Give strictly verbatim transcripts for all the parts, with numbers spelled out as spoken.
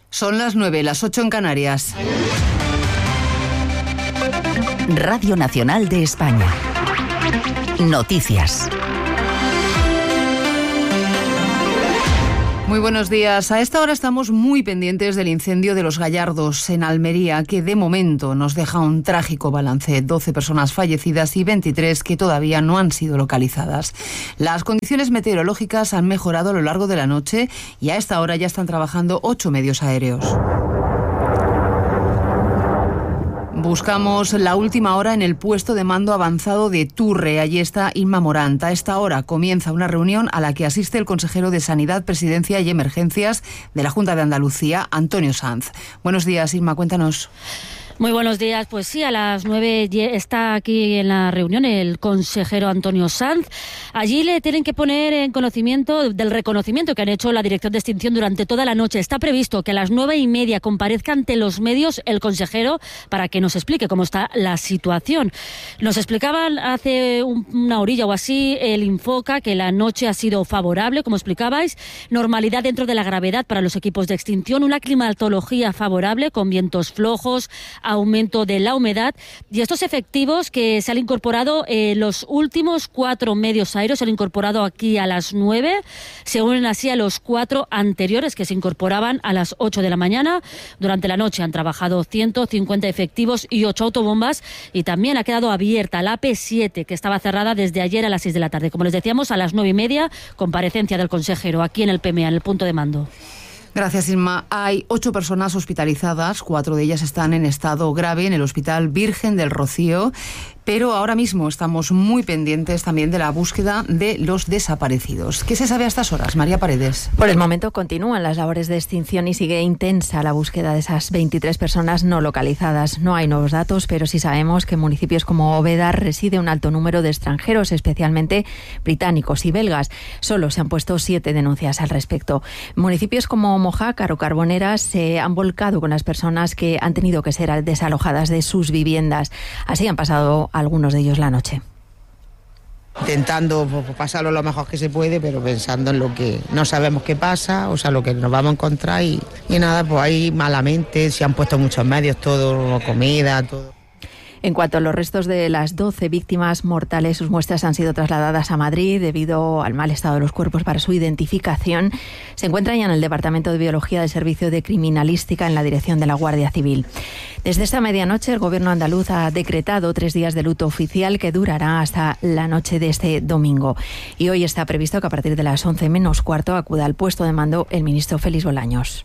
Son las nueve, las ocho en Canarias. Radio Nacional de España. Noticias. Muy buenos días. A esta hora estamos muy pendientes del incendio de Los Gallardos en Almería, que de momento nos deja un trágico balance. doce personas fallecidas y veintitrés que todavía no han sido localizadas. Las condiciones meteorológicas han mejorado a lo largo de la noche y a esta hora ya están trabajando ocho medios aéreos. Buscamos la última hora en el puesto de mando avanzado de Turre. Allí está Inma Morant. A esta hora comienza una reunión a la que asiste el consejero de Sanidad, Presidencia y Emergencias de la Junta de Andalucía, Antonio Sanz. Buenos días, Inma, cuéntanos. Muy buenos días. Pues sí, a las nueve está aquí en la reunión el consejero Antonio Sanz. Allí le tienen que poner en conocimiento del reconocimiento que han hecho la Dirección de Extinción durante toda la noche. Está previsto que a las nueve y media comparezca ante los medios el consejero para que nos explique cómo está la situación. Nos explicaban hace un, una orilla o así el Infoca que la noche ha sido favorable, como explicabais, normalidad dentro de la gravedad para los equipos de extinción, una climatología favorable con vientos flojos, aumento de la humedad y estos efectivos que se han incorporado, eh, los últimos cuatro medios aéreos se han incorporado aquí a las nueve, se unen así a los cuatro anteriores que se incorporaban a las ocho de la mañana. Durante la noche han trabajado ciento cincuenta efectivos y ocho autobombas y también ha quedado abierta la A P siete que estaba cerrada desde ayer a las seis de la tarde. Como les decíamos, a las nueve y media, comparecencia del consejero aquí en el P M A, en el punto de mando. Gracias, Inma. Hay ocho personas hospitalizadas, cuatro de ellas están en estado grave en el Hospital Virgen del Rocío, pero ahora mismo estamos muy pendientes también de la búsqueda de los desaparecidos. ¿Qué se sabe a estas horas, María Paredes? Por el momento continúan las labores de extinción y sigue intensa la búsqueda de esas veintitrés personas no localizadas. No hay nuevos datos, pero sí sabemos que en municipios como Óveda reside un alto número de extranjeros, especialmente británicos y belgas. Solo se han puesto siete denuncias al respecto. Municipios como Mojácar o Carboneras se han volcado con las personas que han tenido que ser desalojadas de sus viviendas. Así han pasado algunos de ellos la noche. Intentando pasarlo lo mejor que se puede, pero pensando en lo que no sabemos qué pasa, o sea, lo que nos vamos a encontrar y, y nada, pues ahí malamente se han puesto muchos medios, todo, comida, todo. En cuanto a los restos de las doce víctimas mortales, sus muestras han sido trasladadas a Madrid debido al mal estado de los cuerpos para su identificación. Se encuentran ya en el Departamento de Biología del Servicio de Criminalística en la dirección de la Guardia Civil. Desde esta medianoche, el Gobierno andaluz ha decretado tres días de luto oficial que durará hasta la noche de este domingo. Y hoy está previsto que a partir de las once menos cuarto acuda al puesto de mando el ministro Félix Bolaños.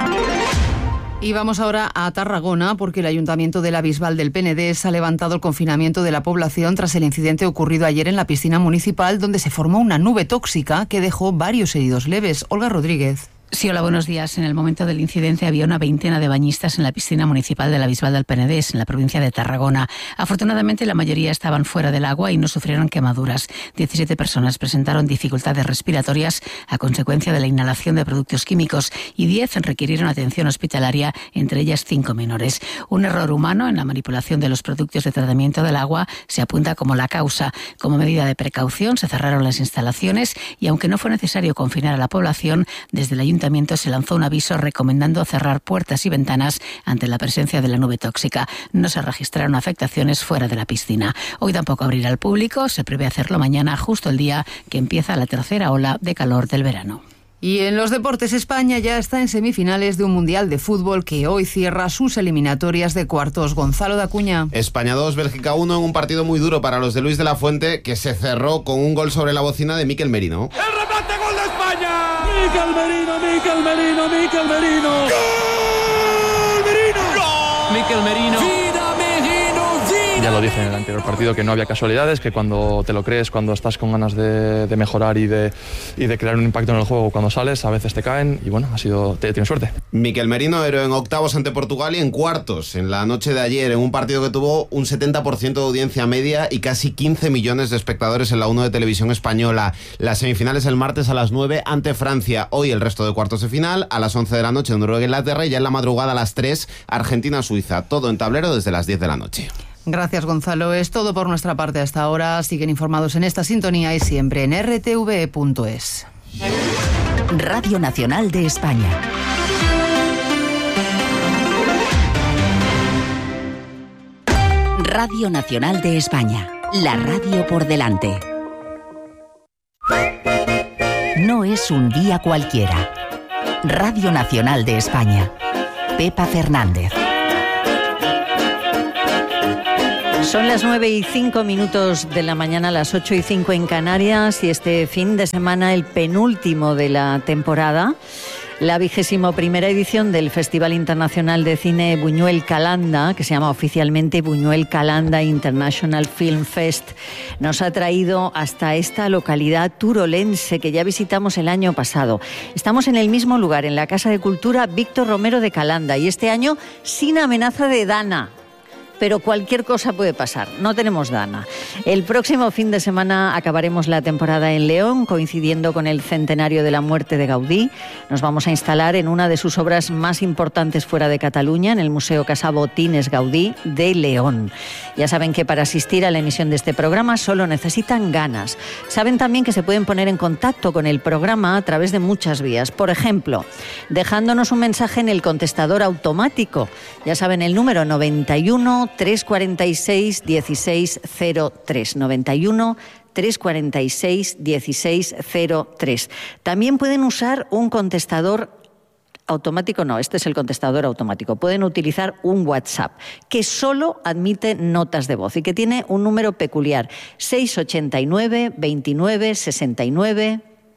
Y vamos ahora a Tarragona porque el Ayuntamiento de la Bisbal del Penedés ha levantado el confinamiento de la población tras el incidente ocurrido ayer en la piscina municipal donde se formó una nube tóxica que dejó varios heridos leves. Olga Rodríguez. Sí, hola, buenos días. En el momento del incidente había una veintena de bañistas en la piscina municipal de la Bisbal del Penedés, en la provincia de Tarragona. Afortunadamente, la mayoría estaban fuera del agua y no sufrieron quemaduras. diecisiete personas presentaron dificultades respiratorias a consecuencia de la inhalación de productos químicos y diez requirieron atención hospitalaria, entre ellas cinco menores. Un error humano en la manipulación de los productos de tratamiento del agua se apunta como la causa. Como medida de precaución, se cerraron las instalaciones y, aunque no fue necesario confinar a la población, desde el Ayuntamiento se lanzó un aviso recomendando cerrar puertas y ventanas ante la presencia de la nube tóxica. No se registraron afectaciones fuera de la piscina. Hoy tampoco abrirá al público, se prevé hacerlo mañana, justo el día que empieza la tercera ola de calor del verano. Y en los deportes, España ya está en semifinales de un Mundial de Fútbol que hoy cierra sus eliminatorias de cuartos. Gonzalo de Acuña. España dos, Bélgica uno en un partido muy duro para los de Luis de la Fuente, que se cerró con un gol sobre la bocina de Mikel Merino. ¡El remate, gol de España! ¡Mikel Merino, Mikel Merino, Mikel Merino! ¡Gol! ¡Merino! ¡Gol! Mikel Merino. ¡Vida, Merino, vida! Ya lo dije en el anterior partido, que no había casualidades, que cuando te lo crees, cuando estás con ganas de, de mejorar y de, y de crear un impacto en el juego, cuando sales, a veces te caen y bueno, ha sido, te, tienes suerte. Mikel Merino héroe en octavos ante Portugal y en cuartos en la noche de ayer, en un partido que tuvo un setenta por ciento de audiencia media y casi quince millones de espectadores en la uno de Televisión Española. Las semifinales el martes a las nueve ante Francia. Hoy el resto de cuartos de final, a las once de la noche Noruega-Inglaterra y ya en la madrugada a las tres Argentina-Suiza. Todo en tablero desde las diez de la noche. Gracias, Gonzalo. Es todo por nuestra parte hasta ahora. Siguen informados en esta sintonía y siempre en r t v punto es. Radio Nacional de España. Radio Nacional de España. La radio por delante. No es un día cualquiera. Radio Nacional de España. Pepa Fernández. Son las nueve y cinco minutos de la mañana, las ocho y cinco en Canarias, y este fin de semana el penúltimo de la temporada, la vigésimo primera edición del Festival Internacional de Cine Buñuel Calanda, que se llama oficialmente Buñuel Calanda International Film Fest, nos ha traído hasta esta localidad turolense que ya visitamos el año pasado. Estamos en el mismo lugar, en la Casa de Cultura Víctor Romero de Calanda, y este año sin amenaza de Dana. Pero cualquier cosa puede pasar, no tenemos Dana. El próximo fin de semana acabaremos la temporada en León, coincidiendo con el centenario de la muerte de Gaudí. Nos vamos a instalar en una de sus obras más importantes fuera de Cataluña, en el Museo Casa Botines Gaudí de León. Ya saben que para asistir a la emisión de este programa solo necesitan ganas. Saben también que se pueden poner en contacto con el programa a través de muchas vías. Por ejemplo, dejándonos un mensaje en el contestador automático. Ya saben, el número noventa y uno, trescientos cuarenta y seis, dieciséis cero tres, noventa y uno, trescientos cuarenta y seis, dieciséis cero tres. También pueden usar un contestador automático, no, este es el contestador automático. Pueden utilizar un WhatsApp que solo admite notas de voz y que tiene un número peculiar, seiscientos ochenta y nueve, veintinueve, sesenta y nueve...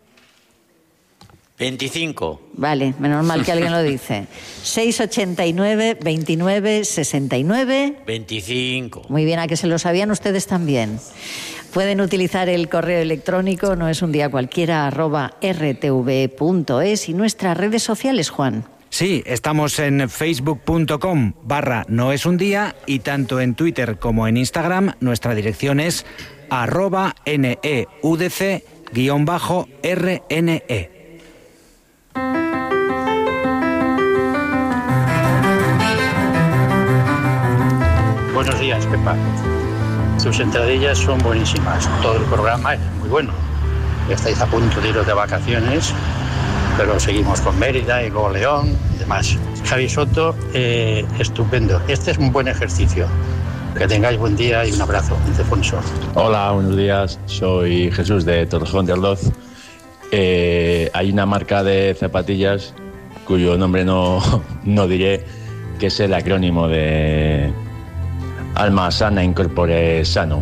veinticinco. Vale, menos mal que alguien lo dice. seiscientos ochenta y nueve, veintinueve, sesenta y nueve... veinticinco. Muy bien, a que se lo sabían ustedes también. Pueden utilizar el correo electrónico, no es un día cualquiera, arroba rtv.es, y nuestras redes sociales, Juan. Sí, estamos en facebook.com barra no es un día, y tanto en Twitter como en Instagram nuestra dirección es arroba neudc guión bajo rne. Buenos días, Pepa. Tus entradillas son buenísimas. Todo el programa es muy bueno. Estáis a punto de iros de vacaciones, pero seguimos con Mérida y luego León y demás. Javi Soto, eh, estupendo. Este es un buen ejercicio. Que tengáis buen día y un abrazo, Ildefonso. Hola, buenos días. Soy Jesús de Torrejón de Ardoz. Eh, hay una marca de zapatillas cuyo nombre no, no diré, que es el acrónimo de Alma sana, incorpore sano.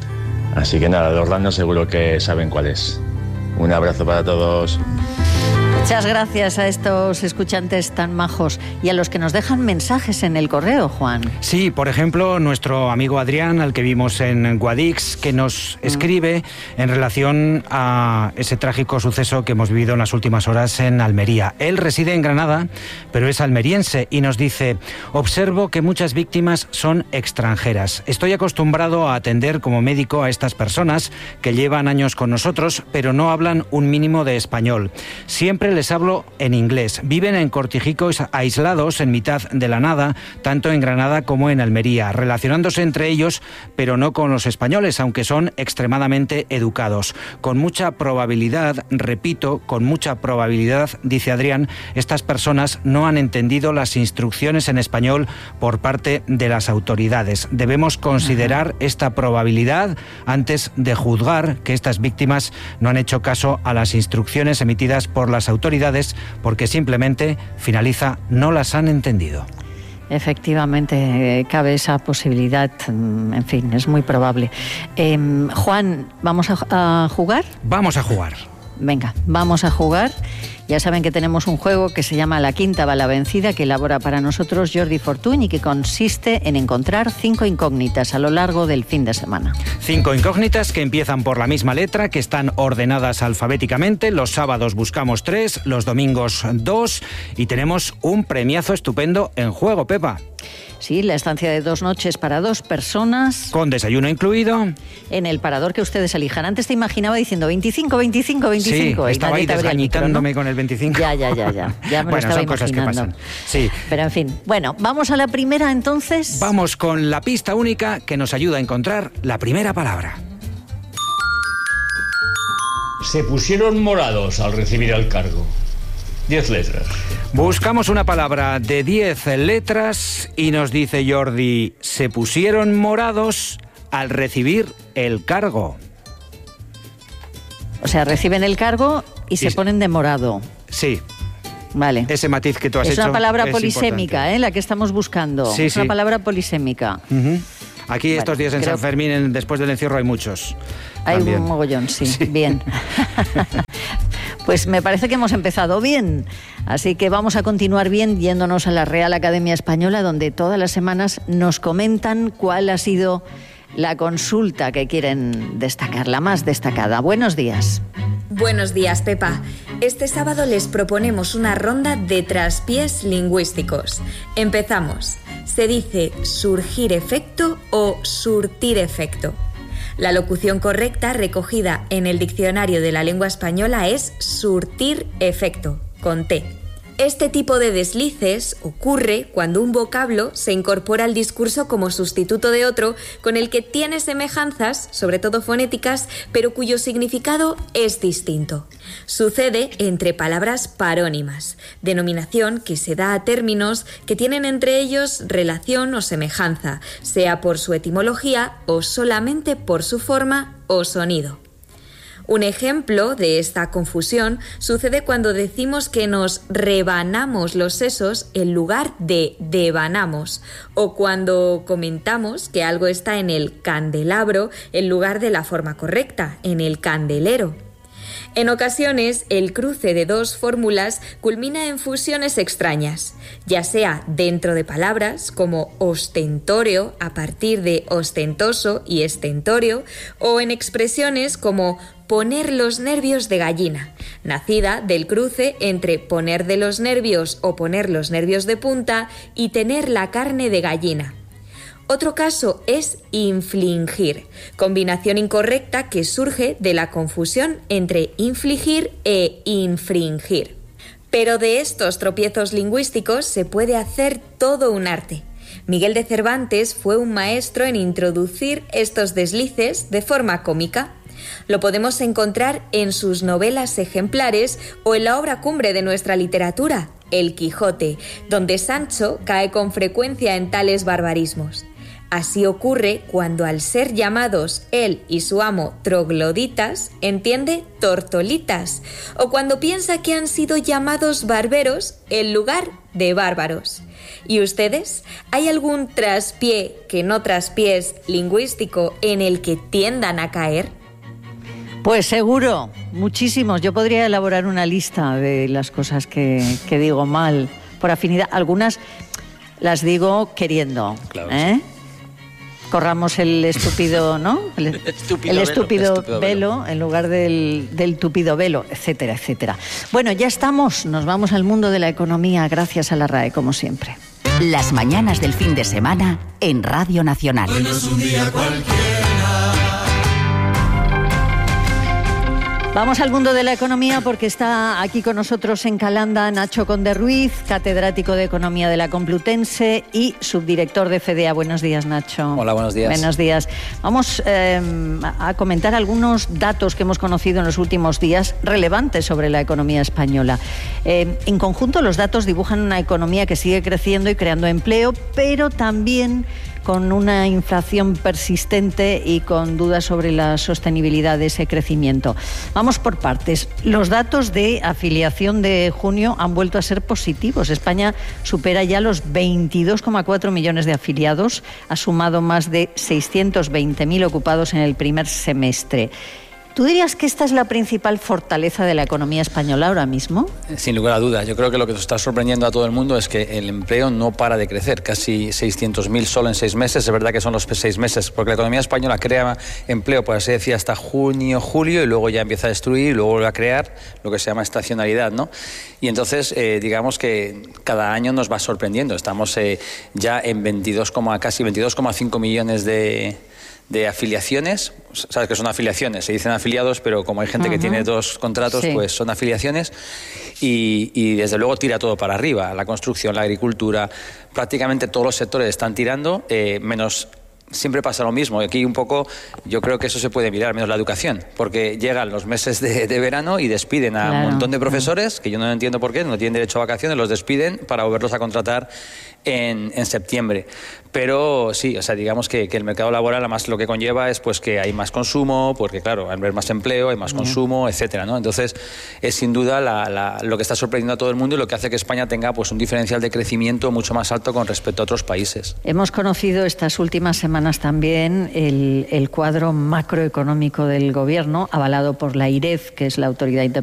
Así que nada, los ranos seguro que saben cuál es. Un abrazo para todos. Muchas gracias a estos escuchantes tan majos y a los que nos dejan mensajes en el correo, Juan. Sí, por ejemplo, nuestro amigo Adrián, al que vimos en Guadix, que nos escribe en relación a ese trágico suceso que hemos vivido en las últimas horas en Almería. Él reside en Granada, pero es almeriense, y nos dice: observo que muchas víctimas son extranjeras. Estoy acostumbrado a atender como médico a estas personas que llevan años con nosotros, pero no hablan un mínimo de español. Siempre les hablo en inglés. Viven en cortijicos aislados en mitad de la nada, tanto en Granada como en Almería, relacionándose entre ellos, pero no con los españoles, aunque son extremadamente educados. Con mucha probabilidad, repito, con mucha probabilidad, dice Adrián, estas personas no han entendido las instrucciones en español por parte de las autoridades. Debemos considerar esta probabilidad antes de juzgar que estas víctimas no han hecho caso a las instrucciones emitidas por las autoridades, porque simplemente, finaliza, no las han entendido. Efectivamente, cabe esa posibilidad, en fin, es muy probable. Eh, Juan, ¿vamos a, a jugar? Vamos a jugar. Venga, vamos a jugar. Ya saben que tenemos un juego que se llama La Quinta Bala Vencida, que elabora para nosotros Jordi Fortuny y que consiste en encontrar cinco incógnitas a lo largo del fin de semana. Cinco incógnitas que empiezan por la misma letra, que están ordenadas alfabéticamente. Los sábados buscamos tres, los domingos dos, y tenemos un premiazo estupendo en juego, Pepa. Sí, la estancia de dos noches para dos personas. Con desayuno incluido. En el parador que ustedes elijan. Antes te imaginaba diciendo veinticinco, veinticinco, veinticinco. Sí, estaba ahí desgañitándome, ¿no?, con el veinticinco. Ya, ya, ya, ya. Ya me bueno, lo estaba son cosas imaginando. que pasan. Sí. Pero en fin, bueno, vamos a la primera entonces. Vamos con la pista única que nos ayuda a encontrar la primera palabra. Se pusieron morados al recibir el cargo. diez letras. Buscamos una palabra de diez letras y nos dice Jordi, se pusieron morados al recibir el cargo. O sea, reciben el cargo y, y se ponen de morado. Sí. Vale. Ese matiz que tú has es hecho. Es una palabra es polisémica, ¿eh? La que estamos buscando. Sí, es sí. una palabra polisémica. Uh-huh. Aquí vale, estos días en creo... San Fermín, en, después del encierro, hay muchos. Hay también. un mogollón, sí. sí. Bien. Pues me parece que hemos empezado bien. Así que vamos a continuar bien yéndonos a la Real Academia Española, donde todas las semanas nos comentan cuál ha sido la consulta que quieren destacar, la más destacada. Buenos días. Buenos días, Pepa. Este sábado les proponemos una ronda de traspiés lingüísticos. Empezamos. ¿Se dice surgir efecto o surtir efecto? La locución correcta recogida en el diccionario de la lengua española es surtir efecto, con T. Este tipo de deslices ocurre cuando un vocablo se incorpora al discurso como sustituto de otro con el que tiene semejanzas, sobre todo fonéticas, pero cuyo significado es distinto. Sucede entre palabras parónimas, denominación que se da a términos que tienen entre ellos relación o semejanza, sea por su etimología o solamente por su forma o sonido. Un ejemplo de esta confusión sucede cuando decimos que nos rebanamos los sesos en lugar de devanamos, o cuando comentamos que algo está en el candelabro en lugar de la forma correcta, en el candelero. En ocasiones, el cruce de dos fórmulas culmina en fusiones extrañas, ya sea dentro de palabras como ostentorio a partir de ostentoso y estentorio, o en expresiones como poner los nervios de gallina, nacida del cruce entre poner de los nervios o poner los nervios de punta y tener la carne de gallina. Otro caso es infligir, combinación incorrecta que surge de la confusión entre infligir e infringir. Pero de estos tropiezos lingüísticos se puede hacer todo un arte. Miguel de Cervantes fue un maestro en introducir estos deslices de forma cómica. Lo podemos encontrar en sus novelas ejemplares o en la obra cumbre de nuestra literatura, El Quijote, donde Sancho cae con frecuencia en tales barbarismos. Así ocurre cuando al ser llamados él y su amo trogloditas, entiende tortolitas, o cuando piensa que han sido llamados barberos en lugar de bárbaros. ¿Y ustedes? ¿Hay algún traspié que no traspiés lingüístico en el que tiendan a caer? Pues seguro, muchísimos. Yo podría elaborar una lista de las cosas que, que digo mal por afinidad. Algunas las digo queriendo, claro, ¿eh? Sí. Corramos el estúpido, ¿no? El, estúpido el velo, estúpido, estúpido velo, velo en lugar del, del tupido velo, etcétera, etcétera. Bueno, ya estamos. Nos vamos al mundo de la economía gracias a la R A E, como siempre. Las mañanas del fin de semana en Radio Nacional. Hoy no es un día cualquiera. Vamos al mundo de la economía porque está aquí con nosotros en Calanda Nacho Conde Ruiz, catedrático de Economía de la Complutense y subdirector de FEDEA. Buenos días, Nacho. Hola, buenos días. Buenos días. Vamos eh, a comentar algunos datos que hemos conocido en los últimos días relevantes sobre la economía española. Eh, en conjunto, los datos dibujan una economía que sigue creciendo y creando empleo, pero también con una inflación persistente y con dudas sobre la sostenibilidad de ese crecimiento. Vamos por partes. Los datos de afiliación de junio han vuelto a ser positivos. España supera ya los veintidós coma cuatro millones de afiliados, ha sumado más de seiscientos veinte mil ocupados en el primer semestre. ¿Tú dirías que esta es la principal fortaleza de la economía española ahora mismo? Sin lugar a dudas. Yo creo que lo que está sorprendiendo a todo el mundo es que el empleo no para de crecer. Casi seiscientos mil solo en seis meses. Es verdad que son los seis meses, porque la economía española crea empleo, por así decir, hasta junio, julio, y luego ya empieza a destruir y luego vuelve a crear lo que se llama estacionalidad, ¿no? Y entonces, eh, digamos que cada año nos va sorprendiendo. Estamos eh, ya en veintidós, casi veintidós coma cinco millones de... de afiliaciones. Sabes que son afiliaciones, se dicen afiliados, pero como hay gente uh-huh. que tiene dos contratos, sí. pues son afiliaciones y, y desde luego tira todo para arriba, la construcción, la agricultura, prácticamente todos los sectores están tirando, eh, menos siempre pasa lo mismo. Y aquí un poco yo creo que eso se puede mirar, menos la educación, porque llegan los meses de, de verano y despiden a claro, un montón de profesores, claro. que yo no entiendo por qué, no tienen derecho a vacaciones, los despiden para volverlos a contratar en, en septiembre. Pero sí, o sea, digamos que, que el mercado laboral además lo que conlleva es pues que hay más consumo, porque claro, al haber más empleo, hay más Bien. consumo, etcétera, ¿no? Entonces, es sin duda la, la, lo que está sorprendiendo a todo el mundo y lo que hace que España tenga pues un diferencial de crecimiento mucho más alto con respecto a otros países. Hemos conocido estas últimas semanas también el, el cuadro macroeconómico del Gobierno, avalado por la I R E F, que es la Autoridad